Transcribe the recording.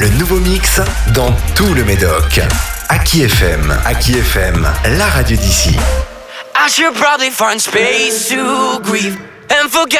Le nouveau mix dans tout le Médoc. Aki FM, la radio d'ici. I should probably find space to grieve and forget